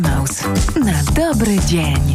Maus. Na dobry dzień.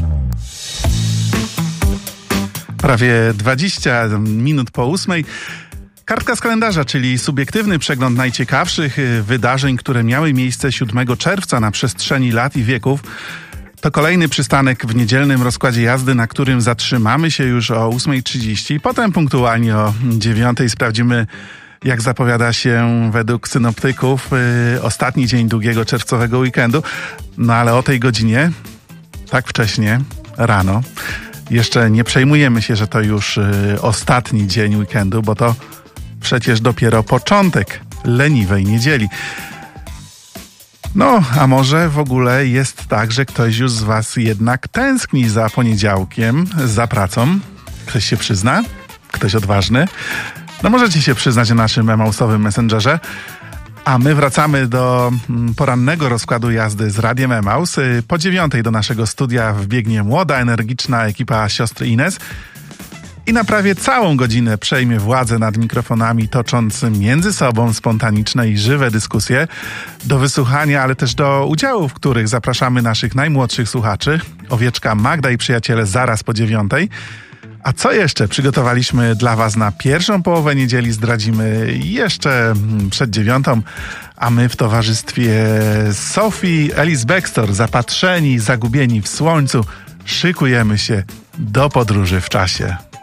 Prawie 20 minut po 8. Kartka z kalendarza, czyli subiektywny przegląd najciekawszych wydarzeń, które miały miejsce 7 czerwca na przestrzeni lat i wieków. To kolejny przystanek w niedzielnym rozkładzie jazdy, na którym zatrzymamy się już o 8:30. Potem punktualnie o 9:00 sprawdzimy, jak zapowiada się według synoptyków ostatni dzień długiego czerwcowego weekendu. No ale o tej godzinie, tak wcześnie, rano, jeszcze nie przejmujemy się, że to już ostatni dzień weekendu, bo to przecież dopiero początek leniwej niedzieli. No, a może w ogóle jest tak, że ktoś już z was jednak tęskni za poniedziałkiem, za pracą? Ktoś się przyzna? Ktoś odważny? No możecie się przyznać na naszym Emausowym Messengerze. A my wracamy do porannego rozkładu jazdy z Radiem Emaus. Po 9:00 do naszego studia wbiegnie młoda, energiczna ekipa siostry Ines i na prawie całą godzinę przejmie władzę nad mikrofonami, tocząc między sobą spontaniczne i żywe dyskusje do wysłuchania, ale też do udziału, w których zapraszamy naszych najmłodszych słuchaczy. Owieczka Magda i przyjaciele zaraz po 9:00. A co jeszcze przygotowaliśmy dla was na pierwszą połowę niedzieli, zdradzimy jeszcze przed 9:00, a my w towarzystwie Sophie Ellis Bextor, zapatrzeni, zagubieni w słońcu, szykujemy się do podróży w czasie.